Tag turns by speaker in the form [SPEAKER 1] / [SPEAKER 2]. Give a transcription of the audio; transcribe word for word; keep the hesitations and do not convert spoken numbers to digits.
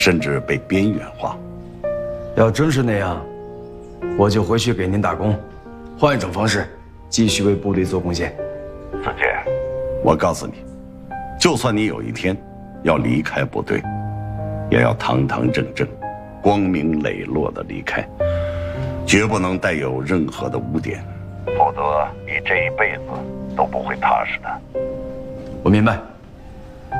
[SPEAKER 1] 甚至被边缘化。
[SPEAKER 2] 要真是那样，我就回去给您打工，换一种方式继续为部队做贡献。
[SPEAKER 1] 子健，我告诉你，就算你有一天要离开部队，也要堂堂正正、光明磊落地离开，绝不能带有任何的污点，否则你这一辈子都不会踏实的。
[SPEAKER 2] 我明白。